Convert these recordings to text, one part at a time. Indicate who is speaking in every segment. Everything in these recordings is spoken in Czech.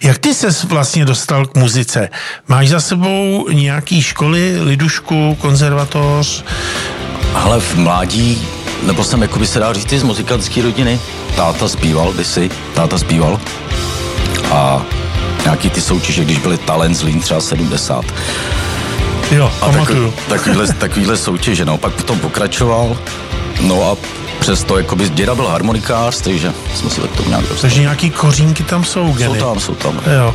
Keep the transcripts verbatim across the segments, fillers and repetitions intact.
Speaker 1: Jak ty ses vlastně dostal k muzice? Máš za sebou nějaký školy, lidušku, konzervatoř?
Speaker 2: Ale v mládí, nebo jsem, jako by se dá říct, z muzikantské rodiny. Táta zpíval, kdysi, táta zpíval. A nějaký ty soutěže, když byly Talent Zlín třeba sedmdesát.
Speaker 1: Jo,
Speaker 2: a
Speaker 1: pamatuju.
Speaker 2: Takový, takovýhle, takovýhle soutěže, no, pak potom pokračoval. No a přesto, jakoby děda byl harmonikář, takže jsme se tak tomu nějak dostali.
Speaker 1: Takže nějaký kořínky tam jsou, geny.
Speaker 2: Jsou tam, jsou tam.
Speaker 1: Jo.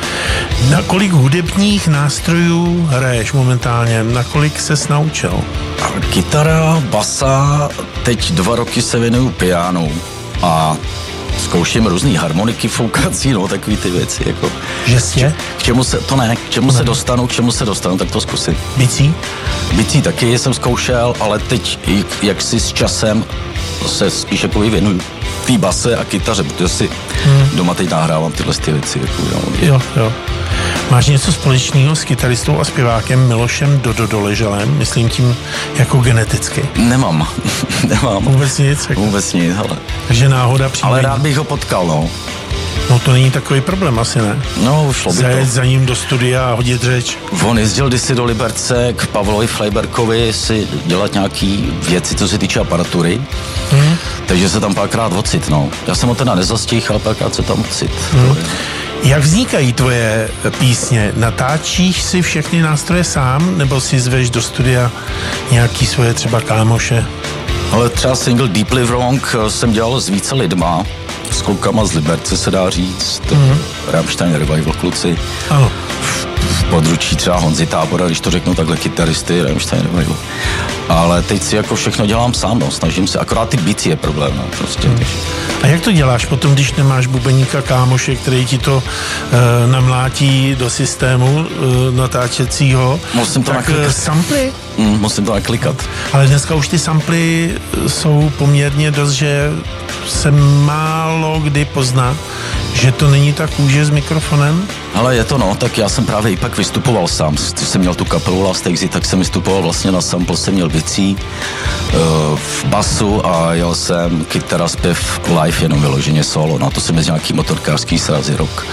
Speaker 1: Na kolik hudebních nástrojů hraješ momentálně? Na kolik ses naučil?
Speaker 2: Kytara, basa, teď dva roky se věnuju pianu a zkouším různý harmoniky, foukací, no, takový ty věci, jako.
Speaker 1: Žestě?
Speaker 2: K čemu se, to ne, k čemu ne. se dostanu, k čemu se dostanu, tak to zkusím.
Speaker 1: Bicí?
Speaker 2: Bicí taky jsem zkoušel, ale teď, jak si s časem se spíš jako věnuju té base a kytaře, protože si hmm. doma teď nahrávám tyhle ty věci, jako, jo.
Speaker 1: Jo, jo. Máš něco společného s kytaristou a zpěvákem Milošem Dodoleželem, myslím tím jako geneticky?
Speaker 2: Nemám, nemám.
Speaker 1: Vůbec nic? Jako.
Speaker 2: Vůbec nic, ale.
Speaker 1: Takže náhoda přijde.
Speaker 2: Ale rád bych ho potkal, no.
Speaker 1: No to není takový problém asi, ne?
Speaker 2: No, šlo by
Speaker 1: Zajet
Speaker 2: to.
Speaker 1: za ním do studia a hodit řeč.
Speaker 2: On jezdil kdysi do Liberce k Pavlovi Fleiberkovi si dělat nějaký věci, co se týče aparatury. Hmm. Takže se tam párkrát ocit, no. Já jsem ho teda nezastihl, ale párkrát se tam ocit. Hmm.
Speaker 1: Jak vznikají tvoje písně? Natáčíš si všechny nástroje sám, nebo si zveš do studia nějaký svoje třeba kámoše?
Speaker 2: Ale třeba single Deeply Wrong jsem dělal s více lidma, s klukama z Liberce se dá říct, mm-hmm. Rammstein Revival kluci.
Speaker 1: Ano.
Speaker 2: V, v područí třeba Honzi Tábora, když to řeknu takhle, kytaristy, Rammstein Revival. Ale teď si jako všechno dělám sám, no, snažím se, akorát ty bicí je problém, no, prostě. Mm.
Speaker 1: A jak to děláš potom, když nemáš bubeníka kámoše, který ti to e, namlátí do systému e, natáčecího?
Speaker 2: Musím to
Speaker 1: tak
Speaker 2: naklikat.
Speaker 1: Samply?
Speaker 2: Mm, musím to naklikat.
Speaker 1: Ale dneska už ty samply jsou poměrně dost, že se málo kdy pozná, že to není tak kůže s mikrofonem.
Speaker 2: Ale je to no, tak já jsem právě i pak vystupoval sám, co jsem měl tu kapelu Last Exit, tak jsem vystupoval vlastně na sample, jsem měl bicí uh, v basu a jel jsem kytara, zpěv live, jenom vyloženě solo, no to jsem měl nějaký motorkářský srazy rok.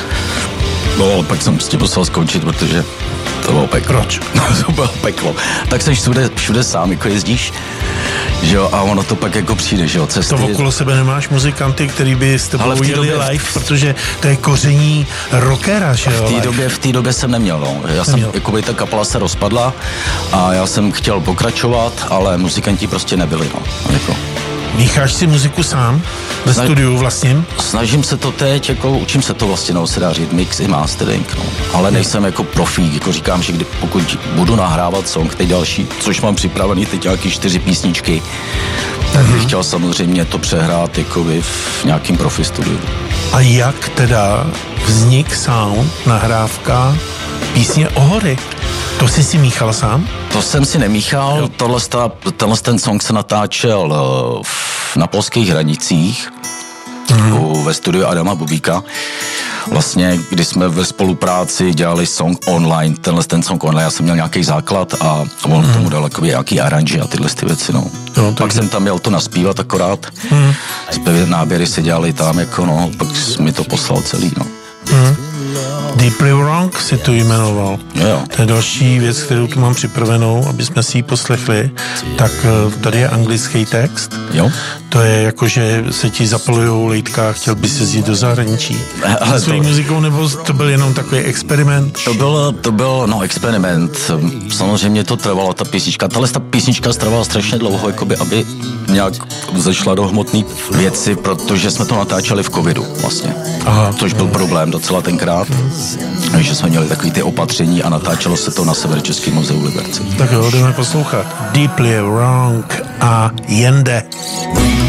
Speaker 2: No ale pak jsem s tím musel skončit, protože to bylo peklo.
Speaker 1: Proč?
Speaker 2: To bylo peklo. Tak seš všude, všude sám, jako jezdíš, že jo, a ono to pak jako přijde, že jo, cesty.
Speaker 1: To okolo sebe nemáš muzikanty, který by s tebou jeli live, protože to je koření rockera, že jo?
Speaker 2: V té době, v té době jsem neměl, no. Já jsem, jakoby ta kapela se rozpadla a já jsem chtěl pokračovat, ale muzikanti prostě nebyli, no. Jako.
Speaker 1: Mícháš si muziku sám? Ve Snaž... studiu vlastním?
Speaker 2: Snažím se to teď, jako učím se to vlastně, no, se dá říct, mix i mastering, no. Ale nejsem jako profík, jako říkám, že kdy, pokud budu nahrávat song, teď další, což mám připravený teď nějaký čtyři písničky, tak bych chtěl samozřejmě to přehrát jakoby v nějakým profi studiu.
Speaker 1: A jak teda vznik sound, nahrávka písně O hory? To jsi si míchal sám?
Speaker 2: To jsem si nemíchal, tohle, tenhle ten song se natáčel v, na polských hranicích, mm. u, ve studiu Adama Bubíka. Vlastně, když jsme ve spolupráci dělali song online, tenhle ten song online, já jsem měl nějaký základ a on mm. tomu dal jakoby nějaký aranži a tyhle ty věci, no. no pak jsem tam měl to naspívat akorát, mm. zpěvy, náběry se dělali tam, jako no, pak mi to poslal celý, no.
Speaker 1: Mm. Deeply Wrong si tu jmenoval.
Speaker 2: Jo.
Speaker 1: To je další věc, kterou tu mám připravenou, aby jsme si ji poslechli. Tak tady je anglický text.
Speaker 2: Jo.
Speaker 1: To je jako, že se ti zapalujou lejtka a chtěl by se jít do zahraničí. Ale s svojí muzikou, nebo to byl jenom takový experiment?
Speaker 2: To byl, to byl, no, experiment. Samozřejmě to trvalo, ta písnička. Tahle ta písnička trvala strašně dlouho, jakoby, aby nějak zašla do hmotné věci, protože jsme to natáčeli v covidu vlastně.
Speaker 1: Aha.
Speaker 2: Což byl problém docela tenkrát. Takže jsme měli takový ty opatření a natáčelo se to na Severočeském muzeu v Liberci.
Speaker 1: Tak jo, jdeme poslouchat Deeply Wrong a Jende.